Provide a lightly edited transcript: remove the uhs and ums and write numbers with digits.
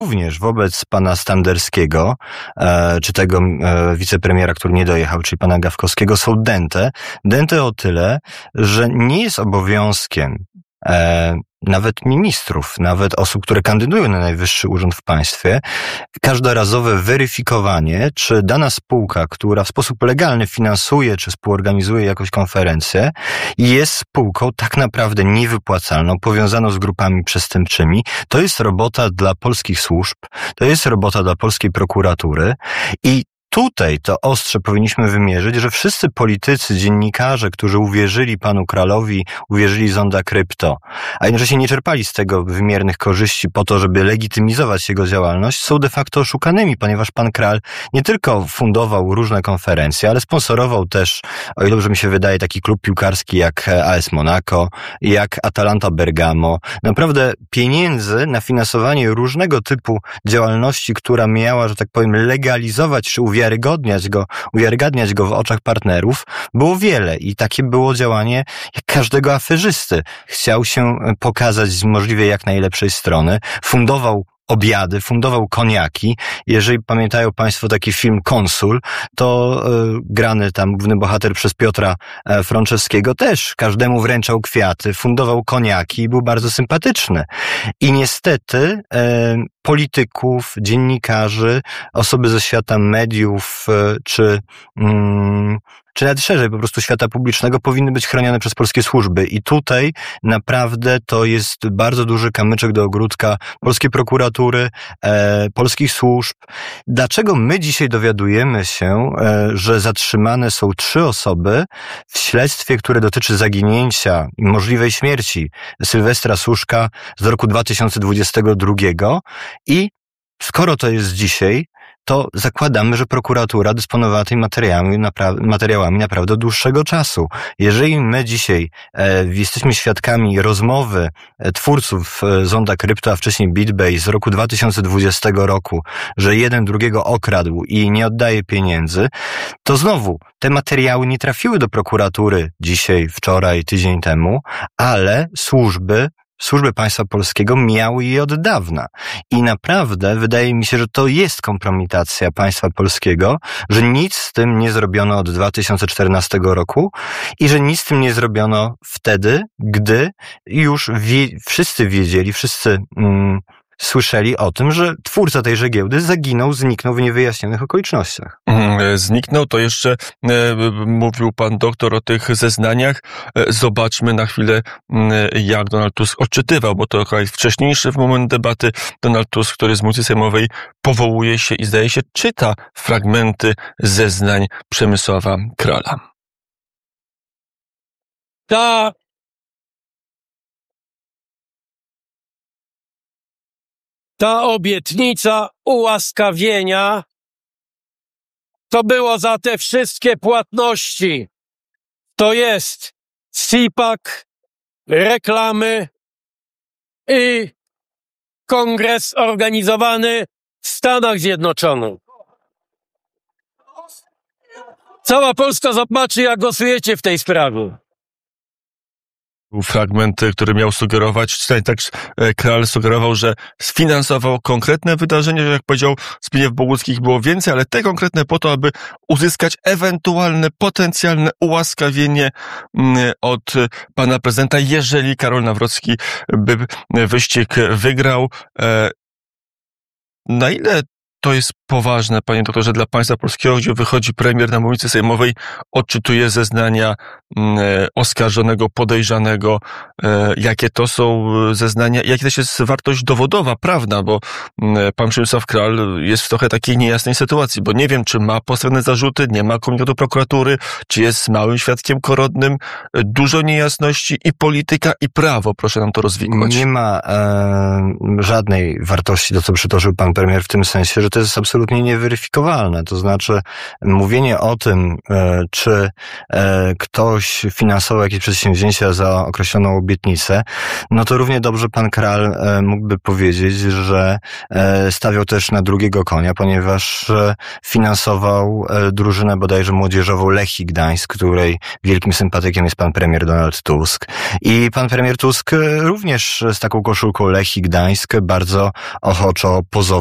również wobec pana Standerskiego, czy tego wicepremiera, który nie dojechał, czyli pana Gawkowskiego, są dęte. Dęte o tyle, że nie jest obowiązkiem nawet ministrów, nawet osób, które kandydują na najwyższy urząd w państwie, każdorazowe weryfikowanie, czy dana spółka, która w sposób legalny finansuje, czy współorganizuje jakąś konferencję, jest spółką tak naprawdę niewypłacalną, powiązaną z grupami przestępczymi. To jest robota dla polskich służb, to jest robota dla polskiej prokuratury i tutaj to ostrze powinniśmy wymierzyć, że wszyscy politycy, dziennikarze, którzy uwierzyli panu Kralowi, uwierzyli Zonda Krypto, a jednocześnie nie czerpali z tego wymiernych korzyści po to, żeby legitymizować jego działalność, są de facto oszukanymi, ponieważ pan Kral nie tylko fundował różne konferencje, ale sponsorował też, o ile dobrze mi się wydaje, taki klub piłkarski jak AS Monaco, jak Atalanta Bergamo. Naprawdę pieniędzy na finansowanie różnego typu działalności, która miała, że tak powiem, legalizować czy uwiarygadniać go w oczach partnerów, było wiele i takie było działanie jak każdego aferzysty. Chciał się pokazać z możliwie jak najlepszej strony, fundował obiady, fundował koniaki. Jeżeli pamiętają państwo taki film Konsul, to grany tam główny bohater przez Piotra Frączewskiego też każdemu wręczał kwiaty, fundował koniaki i był bardzo sympatyczny. I niestety polityków, dziennikarzy, osoby ze świata mediów, czy nawet szerzej po prostu świata publicznego powinny być chronione przez polskie służby. I tutaj naprawdę to jest bardzo duży kamyczek do ogródka polskiej prokuratury, polskich służb. Dlaczego my dzisiaj dowiadujemy się, że zatrzymane są 3 osoby w śledztwie, które dotyczy zaginięcia i możliwej śmierci Sylwestra Suszka z roku 2022 i skoro to jest dzisiaj, to zakładamy, że prokuratura dysponowała tymi materiałami naprawdę od dłuższego czasu. Jeżeli my dzisiaj jesteśmy świadkami rozmowy twórców Zonda Krypto, a wcześniej BitBay z roku 2020 roku, że jeden drugiego okradł i nie oddaje pieniędzy, to znowu te materiały nie trafiły do prokuratury dzisiaj, wczoraj, tydzień temu, ale służby państwa polskiego miały je od dawna. I naprawdę wydaje mi się, że to jest kompromitacja państwa polskiego, że nic z tym nie zrobiono od 2014 roku i że nic z tym nie zrobiono wtedy, gdy już wszyscy wiedzieli, słyszeli o tym, że twórca tejże giełdy zniknął w niewyjaśnionych okolicznościach. Zniknął, to jeszcze mówił pan doktor o tych zeznaniach. Zobaczmy na chwilę, jak Donald Tusk odczytywał, bo to wcześniejszy w moment debaty Donald Tusk, który z mównicy sejmowej powołuje się i zdaje się czyta fragmenty zeznań Przemysława Krala. Ta obietnica ułaskawienia to było za te wszystkie płatności. To jest CPAC, reklamy i kongres organizowany w Stanach Zjednoczonych. Cała Polska zobaczy, jak głosujecie w tej sprawie. Fragment, który miał sugerować, tak Kral sugerował, że sfinansował konkretne wydarzenie, że jak powiedział Zbigniew Bogucki, ich było więcej, ale te konkretne po to, aby uzyskać ewentualne, potencjalne ułaskawienie od pana prezydenta, jeżeli Karol Nawrocki by wyścig wygrał. Na ile to jest poważne, panie doktorze, dla państwa polskiego, gdzie wychodzi premier na mównicy sejmowej, odczytuje zeznania oskarżonego, podejrzanego, jakie to są zeznania, jaka też jest wartość dowodowa, prawna, bo pan Przemysław Kral jest w trochę takiej niejasnej sytuacji, bo nie wiem, czy ma postawione zarzuty, nie ma komunikatu prokuratury, czy jest małym świadkiem koronnym, dużo niejasności i polityka, i prawo, proszę nam to rozwikłać. Nie ma żadnej wartości, to co przytoczył pan premier, w tym sensie, że to jest absolutnie nieweryfikowalne. To znaczy, mówienie o tym, czy ktoś finansował jakieś przedsięwzięcia za określoną obietnicę, no to równie dobrze pan Kral mógłby powiedzieć, że stawiał też na drugiego konia, ponieważ finansował drużynę bodajże młodzieżową Lechii Gdańsk, której wielkim sympatykiem jest pan premier Donald Tusk. I pan premier Tusk również z taką koszulką Lechii Gdańsk bardzo ochoczo pozował